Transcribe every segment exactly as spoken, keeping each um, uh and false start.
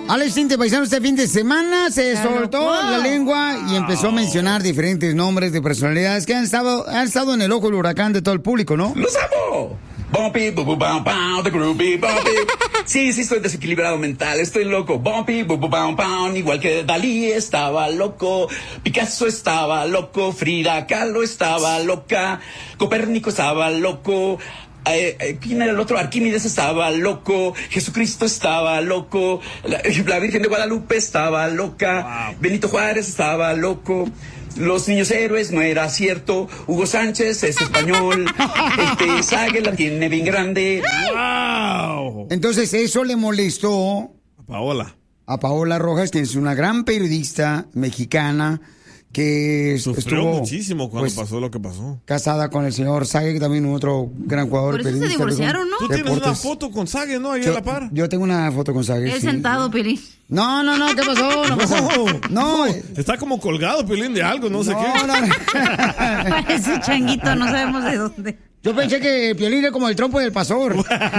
Alex Intec, paisano, este fin de semana se soltó la lengua y empezó a mencionar diferentes nombres de personalidades que han estado, han estado en el ojo del huracán de todo el público, ¿no? ¡Los amo! Bumpy, bu bu bam bam, the groovy Bumpy. Sí, sí, estoy desequilibrado mental, estoy loco. Bumpy, bu bu bam bam, igual que Dalí estaba loco, Picasso estaba loco, Frida Kahlo estaba loca, Copérnico estaba loco. Eh, eh, ¿Quién era el otro? Arquímedes estaba loco, Jesucristo estaba loco, la, la Virgen de Guadalupe estaba loca, wow. Benito Juárez estaba loco, los niños héroes no era cierto, Hugo Sánchez es español, este Sague la tiene bien grande. Wow. Entonces eso le molestó a Paola. A Paola Rojas, que es una gran periodista mexicana que sufrió estuvo muchísimo cuando pues, pasó lo que pasó. Casada con el señor Sague, también otro gran jugador. Por eso se divorciaron, ¿no? Tú tienes deportes. Una foto con Sague, ¿no? Ahí yo, a la par. Yo tengo una foto con Sague. Él sí. sentado, Pelín. No, no, no, ¿qué pasó? No, pasó. no, no, está como colgado, Pelín, de algo, no, no sé qué. No, no. Parece changuito, no sabemos de dónde. Yo pensé que Piolín era como el trompo del pastor.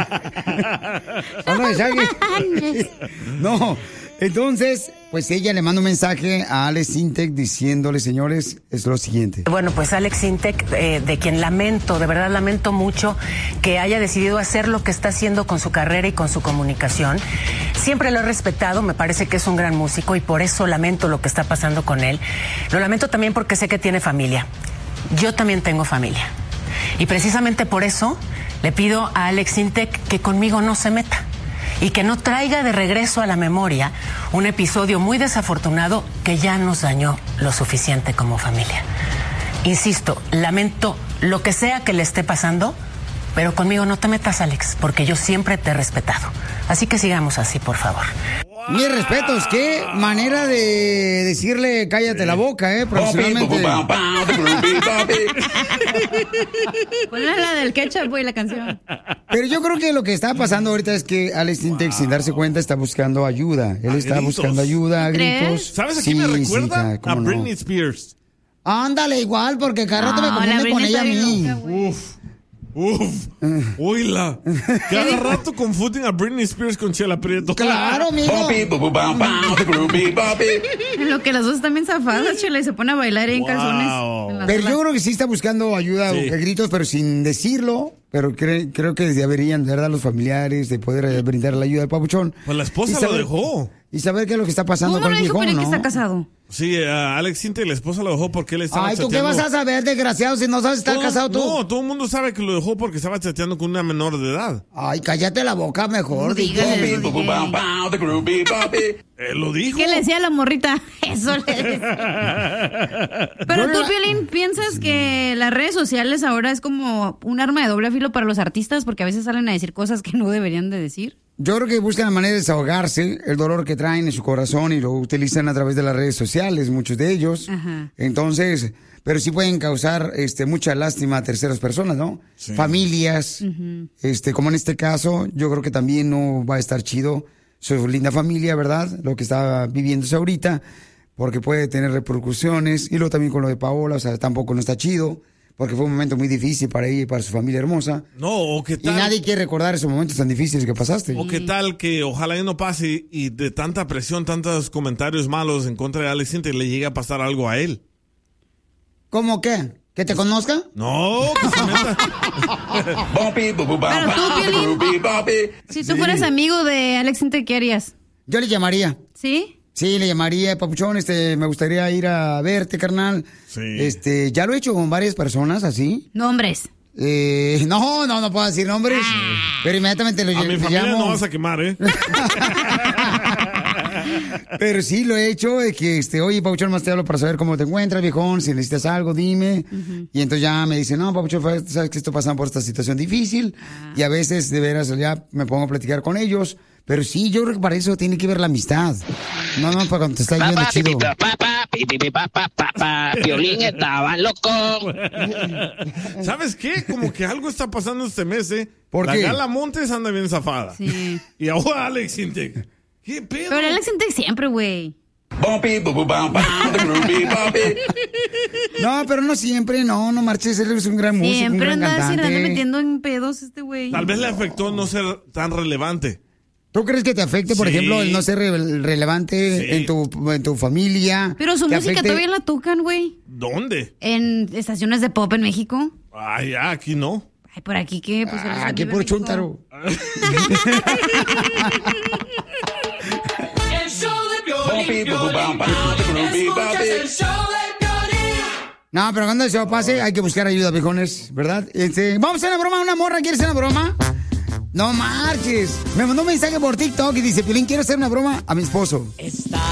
¿No de Sague? No. Entonces, pues ella le manda un mensaje a Alex Intec diciéndole, señores, es lo siguiente. Bueno, pues Alex Intec, eh, de quien lamento, de verdad lamento mucho que haya decidido hacer lo que está haciendo con su carrera y con su comunicación. Siempre lo he respetado, me parece que es un gran músico y por eso lamento lo que está pasando con él. Lo lamento también porque sé que tiene familia. Yo también tengo familia. Y precisamente por eso le pido a Alex Intec que conmigo no se meta. Y que no traiga de regreso a la memoria un episodio muy desafortunado que ya nos dañó lo suficiente como familia. Insisto, lamento lo que sea que le esté pasando, pero conmigo no te metas, Alex, porque yo siempre te he respetado. Así que sigamos así, por favor. Mis respetos, qué manera de decirle cállate la boca, eh, profesionalmente. ¿Cuál es la del ketchup, güey, la canción? Pero yo creo que lo que está pasando ahorita es que Alex Intec, wow. sin darse cuenta, está buscando ayuda. Él está gritos. buscando ayuda a gritos. ¿Sabes a quién sí, me recuerda? Sí, a Britney no. Spears. Ándale, igual, porque cada rato no, me confunde con ella a mí. Uf. Uf, oíla. Cada rato confunden a Britney Spears con Chela Prieto. Claro, amigo. En lo que las dos están bien zafadas, Chela, y se pone a bailar en wow. calzones. En pero yo creo que sí está buscando ayuda sí. a gritos, pero sin decirlo. Pero cre- creo que deberían, de verdad, los familiares de poder brindar la ayuda al papuchón. Pues la esposa saber, lo dejó. Y saber qué es lo que está pasando con el viejón, ¿no? que está casado. Sí, uh, Alex Intec, la esposa lo dejó porque él estaba Ay, ¿tú chateando. qué vas a saber, desgraciado, si no sabes estar todo, casado tú? No, todo el mundo sabe que lo dejó porque estaba chateando con una menor de edad. Ay, cállate la boca mejor, no dígale. Él lo dijo. ¿Qué le decía a la morrita? Eso le decía. Pero tú, Piolín, ¿piensas que las redes sociales ahora es como un arma de doble filo para los artistas? Porque a veces salen a decir cosas que no deberían de decir. Yo creo que buscan la manera de desahogarse el dolor que traen en su corazón y lo utilizan a través de las redes sociales, muchos de ellos. Ajá. Entonces, pero sí pueden causar este mucha lástima a terceras personas, ¿no? Sí. Familias, uh-huh. este, como en este caso, yo creo que también no va a estar chido su linda familia, ¿verdad? Lo que está viviéndose ahorita, porque puede tener repercusiones. Y luego también con lo de Paola, o sea, tampoco no está chido. Porque fue un momento muy difícil para ella y para su familia hermosa. No, o qué tal. Y nadie quiere recordar esos momentos tan difíciles que pasaste. O qué tal que ojalá ya no pase y de tanta presión, tantos comentarios malos en contra de Alex Intec le llegue a pasar algo a él. ¿Cómo qué? ¿Que te conozca? No, que se meta. Pero tú, Piolín, si tú sí. fueras amigo de Alex Intec, ¿qué harías? Yo le llamaría. ¿Sí? Sí, le llamaría, papuchón, este, me gustaría ir a verte, carnal. Sí. Este, ya lo he hecho con varias personas, así. Nombres. Eh, no, no, no puedo decir nombres. Ah. Pero inmediatamente lo llamo. A mi familia llamo. No vas a quemar, ¿eh? Pero sí lo he hecho, de que, este, oye, papuchón, más te hablo para saber cómo te encuentras, viejón, si necesitas algo, dime. Uh-huh. Y entonces ya me dice, no, papuchón, sabes que esto pasa por esta situación difícil. Ah. Y a veces, de veras, ya me pongo a platicar con ellos. Pero sí, yo creo que para eso tiene que ver la amistad. No, no, para cuando te está yendo chido. Piolín estaba loco. ¿Sabes qué? Como que algo está pasando este mes, ¿eh? ¿Por la qué? Gala Montes anda bien zafada. Sí. Y ahora Alex Intec. ¿Qué pedo? Pero Alex Intec siempre, güey. No, pero no siempre, no, no marches, él es un gran músico, siempre un gran anda cantante. Siempre anda metiendo en pedos este güey. Tal vez le afectó no ser tan relevante. ¿Tú crees que te afecte, por Sí. ejemplo, el no ser re- relevante Sí. en, tu, en tu familia? Pero su ¿Te música afecte? todavía la tocan, güey. ¿Dónde? En estaciones de pop en México. Ay, ya, aquí no. Ay, por aquí qué, pues Ah, aquí qué por chúntaro. Bumpy, bu- bu- bam, bam, the groovy bumpy. No, pero cuando eso pase, hay que buscar ayuda, viejones, ¿verdad? Este, vamos a hacer una broma, una morra, ¿quieres hacer una broma? No marches. Me mandó un mensaje por TikTok y dice, Piolín, quiero hacer una broma a mi esposo. Está